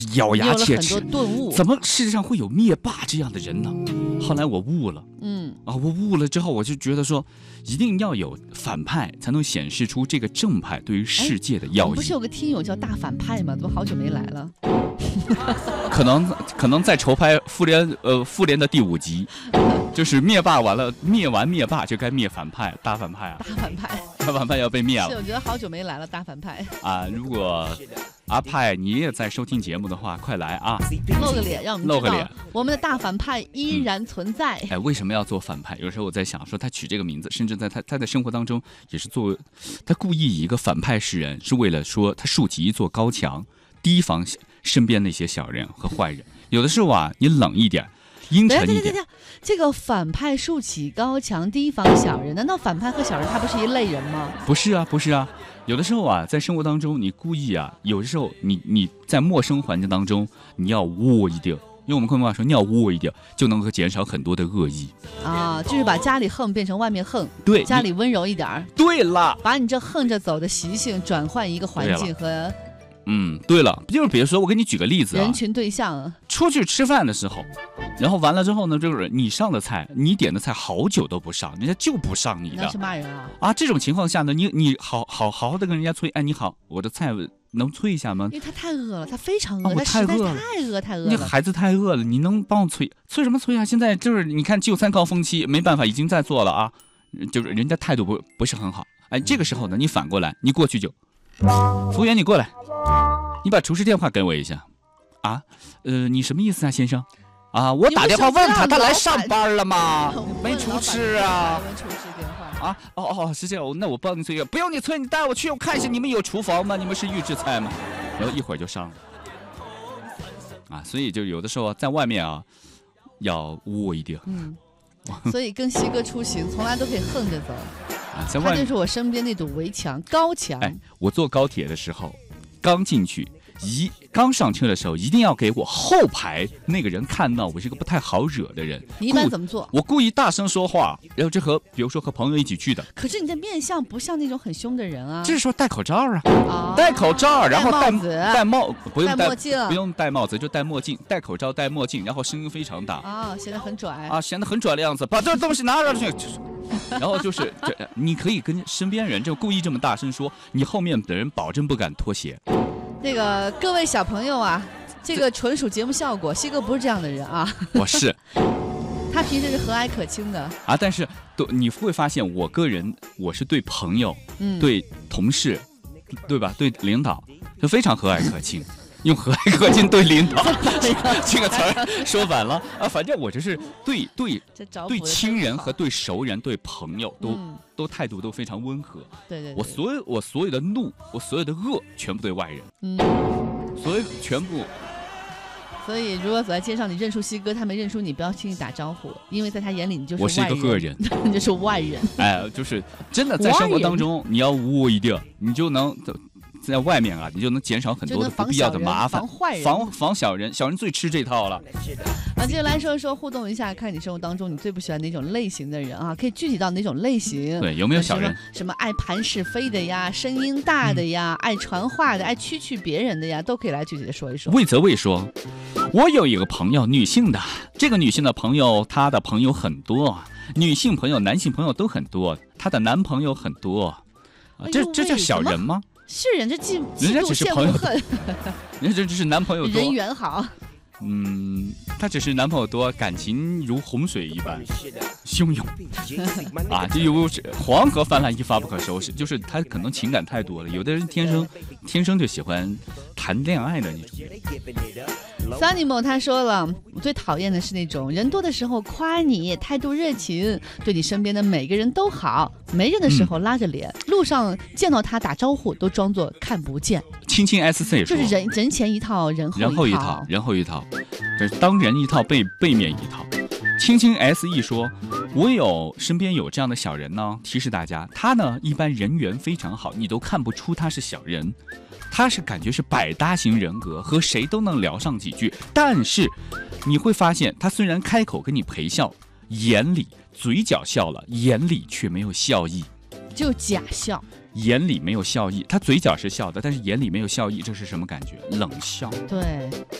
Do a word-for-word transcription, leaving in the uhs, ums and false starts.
咬牙切齿， 有了很多顿悟。 怎么世界上会有灭霸这样的人呢？后来我悟了， 嗯啊，我悟了之后，我就觉得说，一定要有反派，才能显示出这个正派对于世界的要义。 不是有个听友叫大反派吗？怎么好久没来了？ 可能可能在筹拍复联呃复联的第五集，就是灭霸完了，灭完灭霸就该灭反派，大反派啊， 大反派， 大反派要被灭了。 是，我觉得好久没来了，大反派啊！如果阿派你也在收听节目的话，快来啊， 露个脸，让我们知道露个脸， 我们的大反派依然存在。 嗯、哎，为什么要做反派？有时候我在想，说他取这个名字，甚至在他他在生活当中也是做，他故意以一个反派示人，是为了说他竖起一座高墙，提防身边那些小人和坏人。有的时候啊，你冷一点，阴沉一点。 对对对对，这个反派竖起高墙，提防小人，难道反派和小人他不是一类人吗？ 不是啊，不是啊。有的时候啊，在生活当中，你故意啊，有的时候你你在陌生环境当中，你要窝一定，因为我们昆明话说你要窝一定，就能够减少很多的恶意啊，就是把家里横变成外面横， 对， 家里温柔一点儿。 对了， 把你这横着走的习性转换一个环境和。 嗯，对了，就是比如说，我给你举个例子啊， 人群对象啊， 出去吃饭的时候，然后完了之后呢，就是你上的菜，你点的菜好久都不上，人家就不上你的， 那是骂人啊！ 啊，这种情况下呢，你你好好好好的跟人家催，哎，你好，我的菜能催一下吗？ 因为他太饿了，他非常饿， 啊、我太饿了， 太饿太饿了。 你孩子太饿了，你能帮我催催什么催啊？现在就是你看就餐高峰期，没办法，已经在做了啊，就是人家态度不不是很好，哎，这个时候呢，你反过来，你过去就，服务员你过来。你把厨师电话给我一下，啊，呃，你什么意思啊，先生？啊，我打电话问他，他来上班了吗？没厨师啊？ 厨师电话啊，哦哦，是这样，那我帮你催，不用你催，你带我去，我看一下你们有厨房吗？你们是预制菜吗？然后一会儿就上了，啊，所以就有的时候在外面啊，要窝一点。 嗯，所以跟西哥出行从来都可以横着走， 啊，在外面他就是我身边那堵围墙，高墙。 哎，我坐高铁的时候。刚进去，一刚上车的时候，一定要给我后排那个人看到我是个不太好惹的人。 你一般怎么做？ 我故意大声说话，然后这和比如说和朋友一起去的。 可是你的面相不像那种很凶的人啊。 这是说戴口罩啊， 哦、 戴口罩，然后戴帽子， 戴帽，不用戴戴墨镜， 不用戴帽子，就戴墨镜，戴口罩，戴墨镜，然后声音非常大啊、哦，显得很拽啊，显得很拽的样子，把这东西拿上去。然后就是这，你可以跟身边人就故意这么大声说，你后面的人保证不敢脱鞋。 那个各位小朋友啊，这个纯属节目效果，西哥不是这样的人啊。 我是， 他平时是和蔼可亲的啊，但是都你会发现，我个人我是对朋友、 嗯、 对同事，对吧？对领导就非常和蔼可亲。用和蔼可亲对领导这个词儿说反了啊，反正我就是对对对亲人和对熟人、对朋友都、嗯、都态度都非常温和。 对 对, 对， 我所有我所有的怒，我所有的恶，全部对外人。 嗯， 所以全部。 所以如果走在街上，你认出西哥，他没认出你，不要轻易打招呼，因为在他眼里你就是我是一个恶人， 你就是外人。 哎，就是真的在生活当中，你要握一定，你就能。在外面啊，你就能减少很多的不必要的麻烦， 防坏人， 防防小人，小人最吃这套了。 啊，接着来说一说，互动一下，看你生活当中你最不喜欢哪种类型的人啊？可以具体到哪种类型？ 对，有没有小人？ 什么, 什么爱盘是非的呀，声音大的呀，嗯、爱传话的，爱蛐蛐别人的呀，都可以来具体的说一说。 魏则魏说，我有一个朋友，女性的，这个女性的朋友，她的朋友很多，女性朋友、男性朋友都很多，她的男朋友很多，啊、这这叫小人吗？ 是人，这嫉人家只是朋友， 恨人家这只是男朋友多， 人缘好。 嗯，他只是男朋友多，感情如洪水一般汹涌啊，就有黄河泛滥一发不可收拾。就是他可能情感太多了，有的人天生天生就喜欢谈恋爱的那种人。 Sunny 他说了，我最讨厌的是那种人多的时候夸你，态度热情，对你身边的每个人都好；没人的时候拉着脸，嗯、路上见到他打招呼都装作看不见。 青青 S C 说， 就是人人前一套，人后一套， 人后一套，人后一套，这是当人一套，背背面一套。青青 S E 说，我有身边有这样的小人呢，提示大家，他呢一般人缘非常好，你都看不出他是小人。他是感觉是百搭型人格，和谁都能聊上几句，但是你会发现他虽然开口跟你陪笑，眼里嘴角笑了，眼里却没有笑意， 就假笑。 眼里没有笑意，他嘴角是笑的，但是眼里没有笑意，这是什么感觉？冷笑。 对。